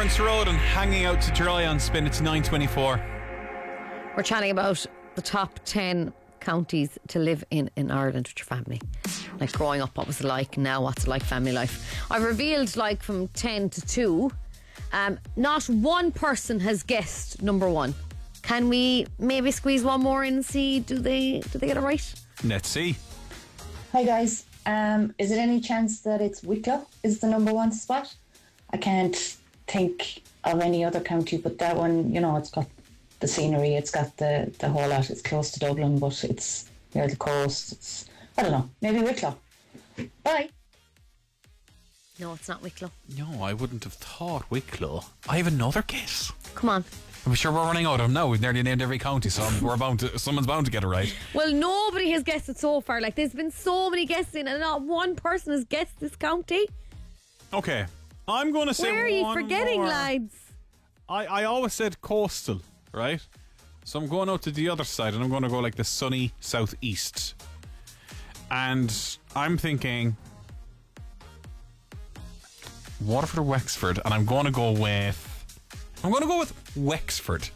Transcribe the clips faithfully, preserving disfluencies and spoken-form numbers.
Lawrence Road and Hanging Out to Dry on Spin. It's nine twenty-four. We're chatting about the top ten counties to live in in Ireland with your family. Like growing up, what was it like? Now, what's it like family life? I've revealed like from ten to two. Um, not one person has guessed number one. Can we maybe squeeze one more in and see do they do they get it right? Let's see. Hi guys. Um, is it any chance that it's Wicklow is the number one spot? I can't think of any other county, but that one, you know, it's got the scenery, it's got the, the whole lot. It's close to Dublin, but it's near the coast. It's, I don't know, maybe Wicklow. Bye. No, it's not Wicklow. No, I wouldn't have thought Wicklow. I have another guess. Come on. I'm sure we're running out of them now. We've nearly named every county, so we're bound to, someone's bound to get it right. Well, nobody has guessed it so far. Like, there's been so many guessing, and not one person has guessed this county. Okay, I'm going to say Where are you one forgetting, more. lads? I, I always said coastal, right? So I'm going out to the other side, and I'm going to go like the sunny southeast. And I'm thinking Waterford or Wexford, and I'm going to go with I'm going to go with Wexford.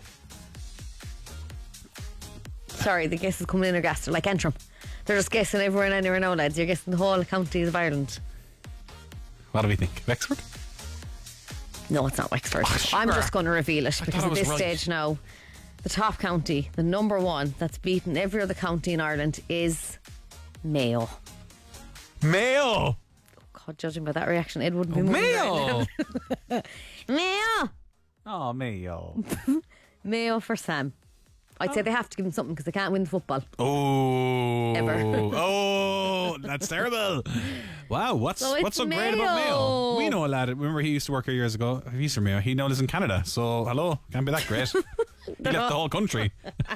Sorry, the guesses coming in are gassed. They're like Antrim. They're just guessing everywhere and anywhere now, lads. You're guessing the whole counties of Ireland. What do we think? Wexford? No, it's not Wexford. Oh, sure. I'm just going to reveal it I because thought I at was this right. stage now, the top county, the number one that's beaten every other county in Ireland is Mayo. Mayo! God, judging by that reaction, it wouldn't be Oh, moving Mayo! right now. Mayo! Oh, Mayo. Mayo for Sam. I'd say they have to give him something because they can't win football. Oh. Ever. Oh, that's terrible. Wow, what's So it's what's so great Mayo. about Mayo? We know a lad. Remember, he used to work here years ago. He's from Mayo. He now lives in Canada. So, hello. Can't be that great. He left the whole country.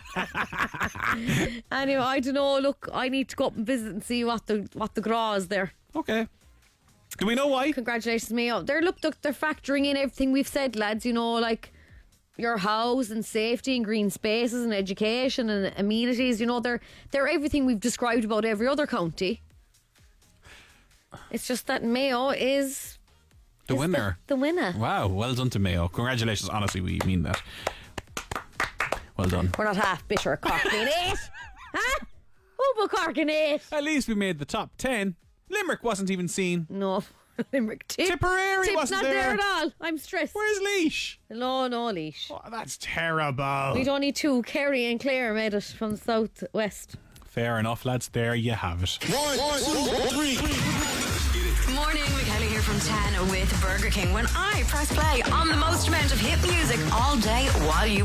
Anyway, I don't know. Look, I need to go up and visit and see what the what the graw is there. Okay. Do we know why? Congratulations, Mayo. They're look, they're, they're factoring in everything we've said, lads. You know, like your house and safety and green spaces and education and amenities. You know, they're they're everything we've described about every other county. It's just that Mayo is The is winner. The, the winner. Wow, well done to Mayo. Congratulations. Honestly, we mean that. Well done. We're not half bitter. Cork being eight, huh? Who put Cork in eight? At least we made the top ten. Limerick wasn't even seen. No, Limerick. Tip, Tipperary Tip's wasn't not there. there at all. I'm stressed. Where's Leash? No, no, Leash. Oh, that's terrible. We'd only two. Kerry and Clare made it from the south west. Fair enough, lads. There you have it. One, two, three. Morning, Michaela here from ten with Burger King. When I press play on the most amount of hit music all day while you